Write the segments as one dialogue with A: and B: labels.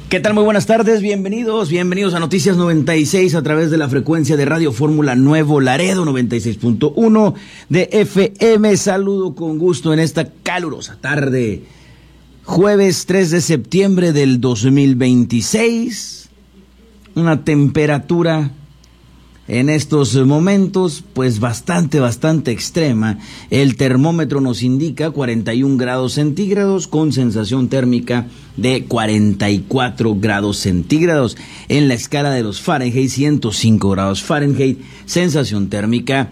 A: ¿Qué tal? Muy buenas tardes, bienvenidos a Noticias 96 a través de la frecuencia de Radio Fórmula Nuevo Laredo 96.1 de FM. Saludo con gusto en esta calurosa tarde, jueves 3 de septiembre del 2026, una temperatura en estos momentos pues bastante extrema. El termómetro nos indica 41 grados centígrados con sensación térmica de 44 grados centígrados. En la escala de los Fahrenheit, 105 grados Fahrenheit, sensación térmica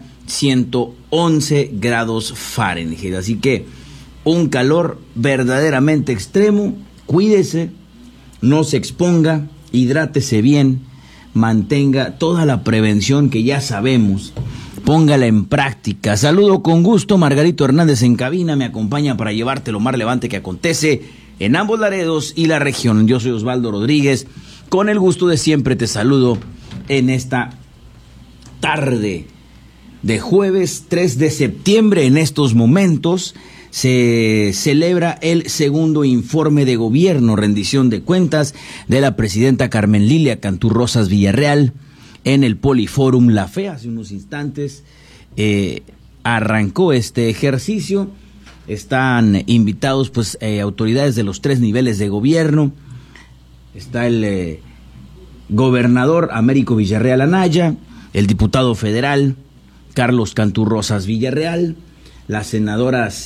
A: 111 grados Fahrenheit. Así que un calor verdaderamente extremo. Cuídese, no se exponga, hidrátese bien, mantenga toda la prevención que ya sabemos, póngala en práctica. Saludo con gusto, Margarito Hernández en cabina, me acompaña para llevarte lo más relevante que acontece en ambos Laredos y la región. Yo soy Osvaldo Rodríguez, con el gusto de siempre te saludo en esta tarde de jueves 3 de septiembre. En estos momentos se celebra el segundo informe de gobierno, rendición de cuentas de la presidenta Carmen Lilia Cantú Rosas Villarreal en el Poliforum La Fe. Hace unos instantes arrancó este ejercicio. Están invitados pues autoridades de los 3 niveles de gobierno. Está el gobernador Américo Villarreal Anaya, el diputado federal Carlos Cantú Rosas Villarreal, las senadoras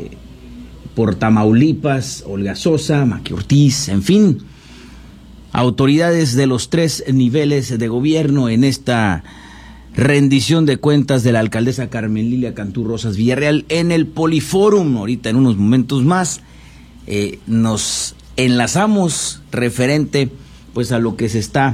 A: por Tamaulipas, Olga Sosa, Maqui Ortiz, en fin, autoridades de los 3 niveles de gobierno en esta rendición de cuentas de la alcaldesa Carmen Lilia Cantú Rosas Villarreal en el Poliforum. Ahorita en unos momentos más nos enlazamos referente pues a lo que se está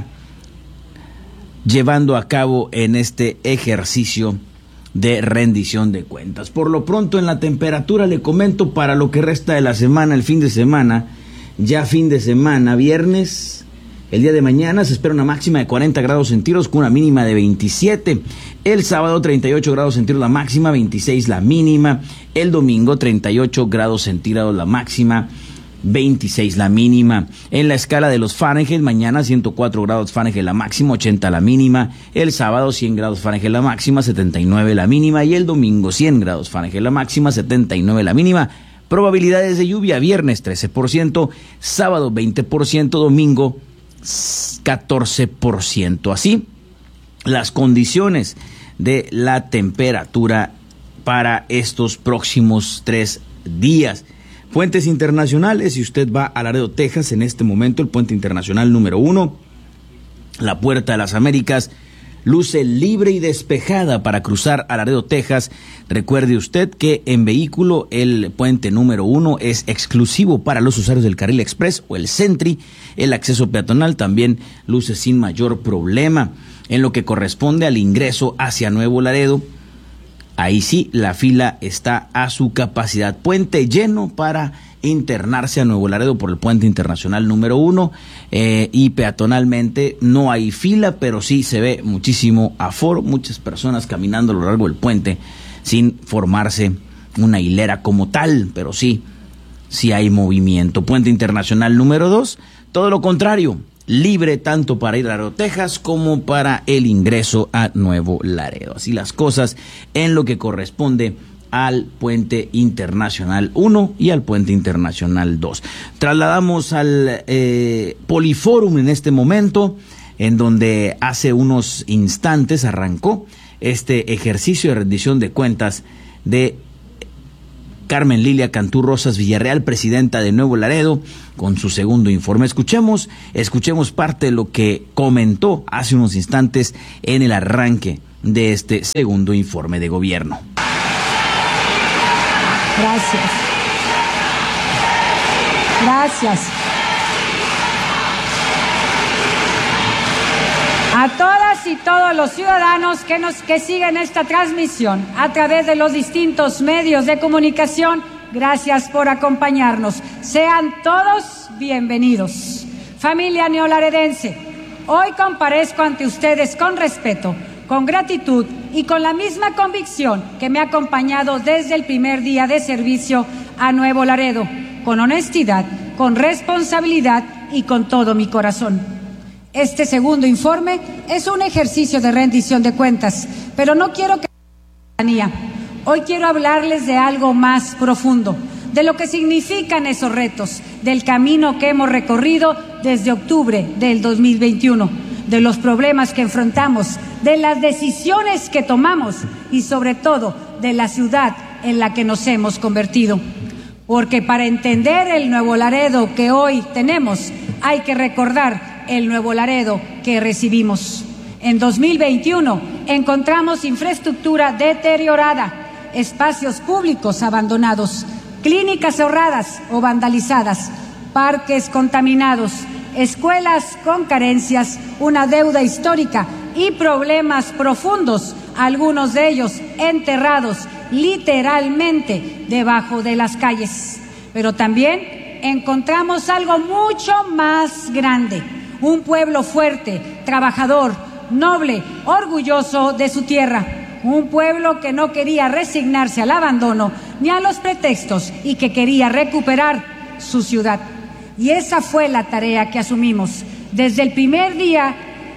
A: llevando a cabo en este ejercicio de rendición de cuentas. Por lo pronto, en la temperatura le comento para lo que resta de la semana, el fin de semana, ya fin de semana, viernes, el día de mañana se espera una máxima de 40 grados centígrados con una mínima de 27. El sábado 38 grados centígrados la máxima, 26 la mínima. El domingo 38 grados centígrados la máxima, 26 la mínima. En la escala de los Fahrenheit, mañana 104 grados Fahrenheit la máxima, 80 la mínima. El sábado 100 grados Fahrenheit la máxima, 79 la mínima. Y el domingo 100 grados Fahrenheit la máxima, 79 la mínima. Probabilidades de lluvia: viernes 13%, sábado 20%, domingo 14%. Así las condiciones de la temperatura para estos próximos 3 días. Puentes internacionales, si usted va a Laredo, Texas, en este momento el puente internacional número 1, la Puerta de las Américas, luce libre y despejada para cruzar a Laredo, Texas. Recuerde usted que en vehículo el puente número 1 es exclusivo para los usuarios del carril express o el Sentry. El acceso peatonal también luce sin mayor problema. En lo que corresponde al ingreso hacia Nuevo Laredo, ahí sí, la fila está a su capacidad. Puente lleno para internarse a Nuevo Laredo por el puente internacional número 1 y peatonalmente no hay fila, pero sí se ve muchísimo aforo, muchas personas caminando a lo largo del puente sin formarse una hilera como tal, pero sí hay movimiento. Puente internacional número 2, todo lo contrario, libre tanto para ir a Laredo, Texas, como para el ingreso a Nuevo Laredo. Así las cosas en lo que corresponde al puente internacional 1 y al puente internacional 2. Trasladamos al Poliforum en este momento, en donde hace unos instantes arrancó este ejercicio de rendición de cuentas de Carmen Lilia Cantú Rosas Villarreal, presidenta de Nuevo Laredo, con su segundo informe. Escuchemos parte de lo que comentó hace unos instantes en el arranque de este segundo informe de gobierno.
B: Gracias. A todas y todos los ciudadanos que siguen esta transmisión a través de los distintos medios de comunicación, gracias por acompañarnos. Sean todos bienvenidos. Familia neolaredense, hoy comparezco ante ustedes con respeto, con gratitud y con la misma convicción que me ha acompañado desde el primer día de servicio a Nuevo Laredo, con honestidad con responsabilidad y con todo mi corazón. Este segundo informe es un ejercicio de rendición de cuentas, pero no quiero que... Hoy quiero hablarles de algo más profundo, de lo que significan esos retos, del camino que hemos recorrido desde octubre del 2021, de los problemas que enfrentamos, de las decisiones que tomamos y sobre todo de la ciudad en la que nos hemos convertido. Porque para entender el Nuevo Laredo que hoy tenemos, hay que recordar el Nuevo Laredo que recibimos. En 2021 encontramos infraestructura deteriorada, espacios públicos abandonados, clínicas cerradas o vandalizadas, parques contaminados, escuelas con carencias, una deuda histórica y problemas profundos, algunos de ellos enterrados literalmente debajo de las calles. Pero también encontramos algo mucho más grande, un pueblo fuerte, trabajador, noble, orgulloso de su tierra, un pueblo que no quería resignarse al abandono ni a los pretextos y que quería recuperar su ciudad. Y esa fue la tarea que asumimos desde el primer día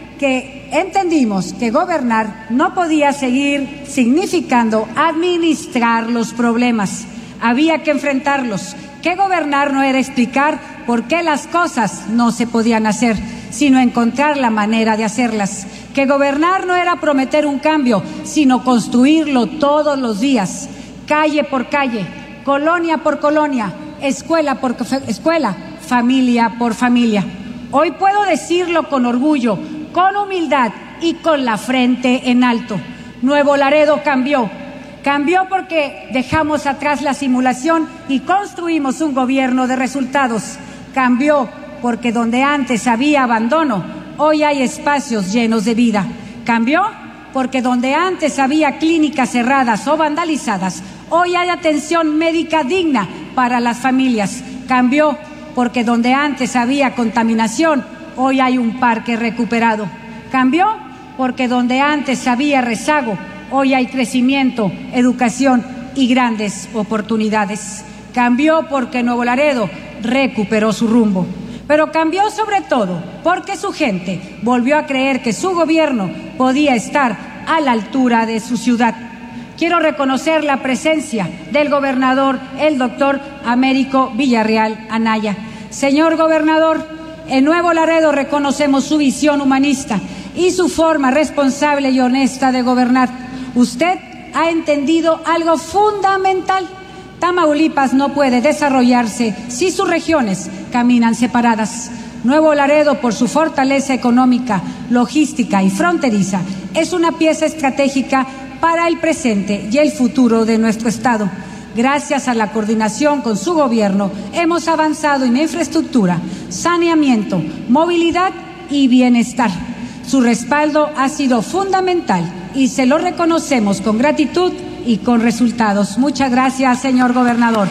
B: que entendimos que gobernar no podía seguir significando administrar los problemas. Había que enfrentarlos, que gobernar no era explicar por qué las cosas no se podían hacer, sino encontrar la manera de hacerlas. Que gobernar no era prometer un cambio, sino construirlo todos los días, calle por calle, colonia por colonia, escuela por escuela, familia por familia. Hoy puedo decirlo con orgullo, con humildad y con la frente en alto. Nuevo Laredo cambió. Cambió porque dejamos atrás la simulación y construimos un gobierno de resultados. Cambió porque donde antes había abandono, hoy hay espacios llenos de vida. Cambió porque donde antes había clínicas cerradas o vandalizadas, hoy hay atención médica digna para las familias. Cambió porque donde antes había contaminación, hoy hay un parque recuperado. Cambió porque donde antes había rezago, hoy hay crecimiento, educación y grandes oportunidades. Cambió porque Nuevo Laredo recuperó su rumbo. Pero cambió sobre todo porque su gente volvió a creer que su gobierno podía estar a la altura de su ciudad. Quiero reconocer la presencia del gobernador, el doctor Américo Villarreal Anaya. Señor gobernador, en Nuevo Laredo reconocemos su visión humanista y su forma responsable y honesta de gobernar. Usted ha entendido algo fundamental. Tamaulipas no puede desarrollarse si sus regiones caminan separadas. Nuevo Laredo, por su fortaleza económica, logística y fronteriza, es una pieza estratégica para el presente y el futuro de nuestro Estado. Gracias a la coordinación con su gobierno, hemos avanzado en infraestructura, saneamiento, movilidad y bienestar. Su respaldo ha sido fundamental y se lo reconocemos con gratitud y con resultados. Muchas gracias, señor gobernador.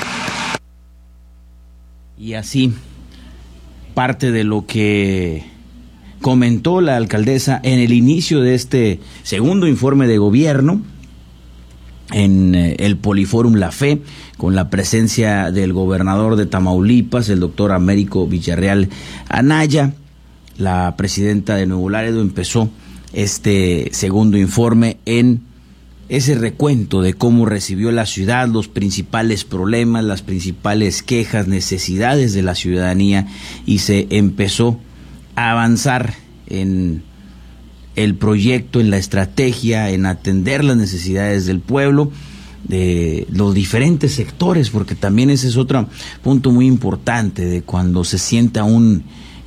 A: Y así, parte de lo que comentó la alcaldesa en el inicio de este segundo informe de gobierno en el Poliforum La Fe, con la presencia del gobernador de Tamaulipas, el doctor Américo Villarreal Anaya. La presidenta de Nuevo Laredo empezó este segundo informe en ese recuento de cómo recibió la ciudad, los principales problemas, las principales quejas, necesidades de la ciudadanía, y se empezó a avanzar en el proyecto, en la estrategia, en atender las necesidades del pueblo, de los diferentes sectores, porque también ese es otro punto muy importante, de cuando se sienta un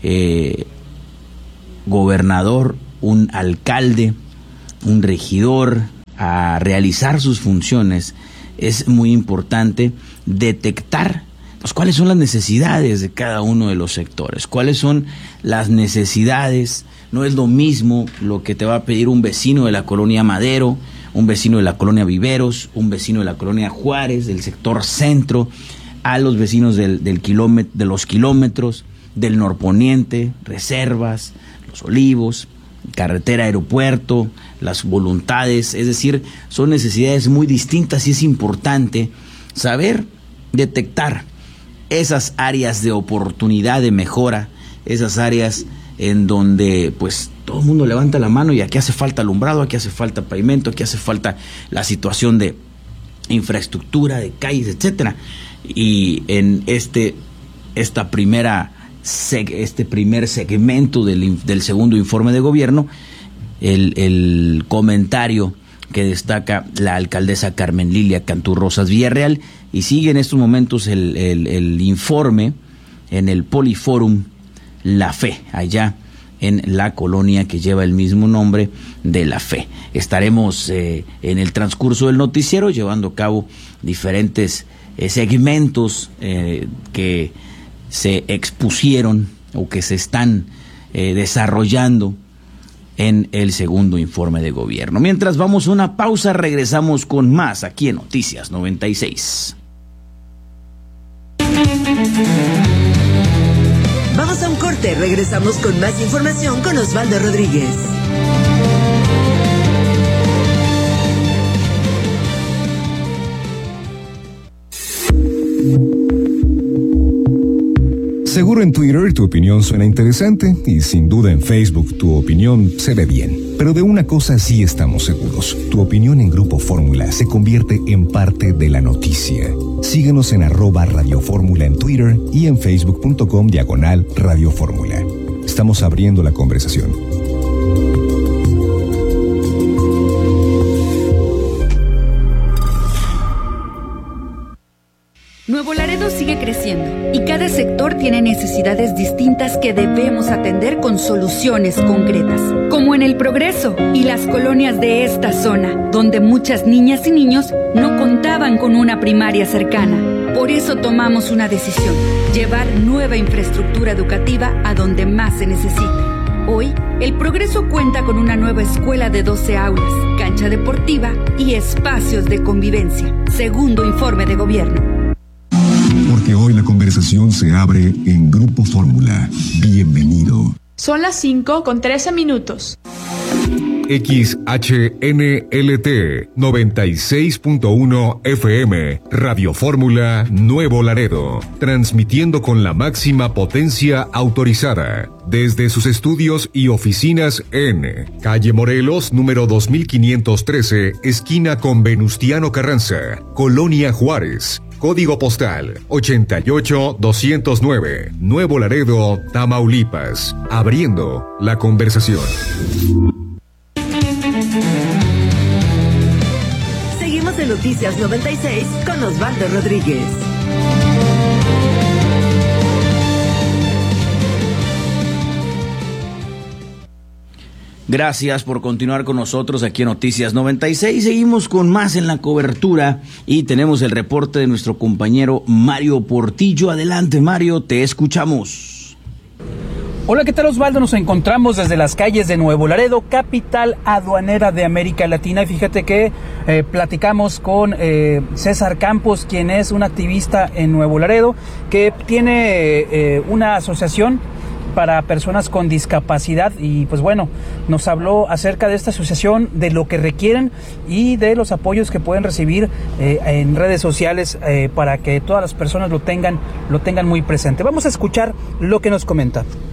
A: gobernador, un alcalde, un regidor a realizar sus funciones, es muy importante detectar pues cuáles son las necesidades de cada uno de los sectores, cuáles son las necesidades. No es lo mismo lo que te va a pedir un vecino de la colonia Madero, un vecino de la colonia Viveros, un vecino de la colonia Juárez, del sector centro, a los vecinos de los kilómetros, del norponiente, Reservas, Los Olivos, carretera, aeropuerto, las voluntades. Es decir, son necesidades muy distintas y es importante saber detectar esas áreas de oportunidad, de mejora, esas áreas en donde pues todo el mundo levanta la mano y aquí hace falta alumbrado, aquí hace falta pavimento, aquí hace falta la situación de infraestructura, de calles, etcétera. Y en este primer segmento del segundo informe de gobierno, el comentario que destaca la alcaldesa Carmen Lilia Cantú Rosas Villarreal, y sigue en estos momentos el informe en el Poliforum La Fe, allá en la colonia que lleva el mismo nombre de La Fe. Estaremos en el transcurso del noticiero llevando a cabo diferentes segmentos que se expusieron o que se están desarrollando en el segundo informe de gobierno. Mientras vamos a una pausa, regresamos con más aquí en Noticias 96.
C: Vamos a un corte, regresamos con más información con Osvaldo Rodríguez.
D: Seguro en Twitter tu opinión suena interesante y sin duda en Facebook tu opinión se ve bien. Pero de una cosa sí estamos seguros. Tu opinión en Grupo Fórmula se convierte en parte de la noticia. Síguenos en @Radio Fórmula en Twitter y en facebook.com/Radio Fórmula. Estamos abriendo la conversación.
E: Nuevo Laredo sigue creciendo y cada sector tiene necesidades distintas que debemos atender con soluciones concretas, como en El Progreso y las colonias de esta zona, donde muchas niñas y niños no contaban con una primaria cercana. Por eso tomamos una decisión: llevar nueva infraestructura educativa a donde más se necesita. Hoy, El Progreso cuenta con una nueva escuela de 12 aulas, cancha deportiva y espacios de convivencia, segundo informe de gobierno.
D: Porque hoy la conversación se abre en Grupo Fórmula. Bienvenido.
F: Son las 5:13.
D: XHNLT 96.1 FM, Radio Fórmula Nuevo Laredo, transmitiendo con la máxima potencia autorizada, desde sus estudios y oficinas en Calle Morelos, número 2513, esquina con Venustiano Carranza, Colonia Juárez. Código postal 88209, Nuevo Laredo, Tamaulipas. Abriendo la conversación.
C: Seguimos en Noticias 96 con Osvaldo Rodríguez.
A: Gracias por continuar con nosotros aquí en Noticias 96. Seguimos con más en la cobertura y tenemos el reporte de nuestro compañero Mario Portillo. Adelante, Mario, te escuchamos.
G: Hola, ¿qué tal, Osvaldo? Nos encontramos desde las calles de Nuevo Laredo, capital aduanera de América Latina. Y fíjate que platicamos con César Campos, quien es un activista en Nuevo Laredo, que tiene una asociación para personas con discapacidad y pues bueno, nos habló acerca de esta asociación, de lo que requieren y de los apoyos que pueden recibir en redes sociales para que todas las personas lo tengan muy presente. Vamos a escuchar lo que nos comenta.